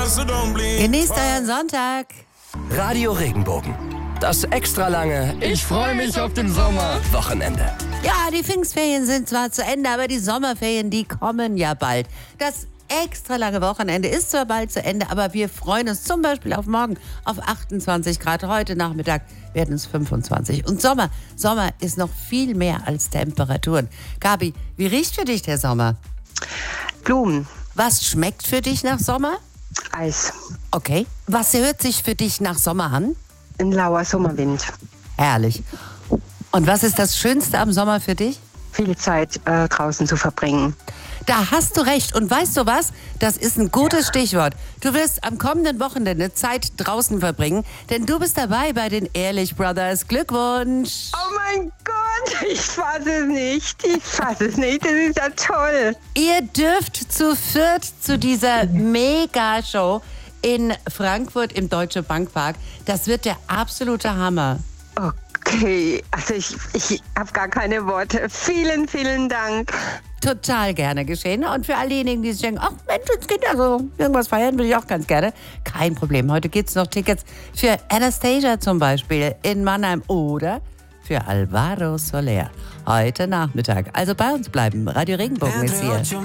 Genießt euren Sonntag. Radio Regenbogen. Das extra lange Ich freue mich auf den Sommer. Wochenende. Ja, die Pfingstferien sind zwar zu Ende, aber die Sommerferien, die kommen ja bald. Das extra lange Wochenende ist zwar bald zu Ende, aber wir freuen uns zum Beispiel auf morgen auf 28 Grad. Heute Nachmittag werden es 25. Und Sommer ist noch viel mehr als Temperaturen. Gabi, wie riecht für dich der Sommer? Blumen, Was schmeckt für dich nach Sommer? Eis, Okay. Was hört sich für dich nach Sommer an? ein lauer Sommerwind. Herrlich. Und was ist das Schönste am Sommer für dich? Viel Zeit draußen zu verbringen. Da hast du recht. Und weißt du was? Das ist ein gutes Stichwort. Du wirst am kommenden Wochenende Zeit draußen verbringen, denn du bist dabei bei den Ehrlich Brothers. Glückwunsch! Oh mein Gott, ich fasse es nicht. Das ist ja toll. Ihr dürft zu viert zu dieser Mega-Show in Frankfurt im Deutsche Bankpark. Das wird der absolute Hammer. Okay, also ich habe gar keine Worte. Vielen, vielen Dank. Total gerne geschehen. Und für all diejenigen, die sich denken, ach Mensch, jetzt geht ja so, irgendwas feiern will ich auch ganz gerne. Kein Problem. Heute gibt es noch Tickets für Anastasia zum Beispiel in Mannheim oder für Alvaro Soler heute Nachmittag. Also bei uns bleiben. Radio Regenbogen ist hier.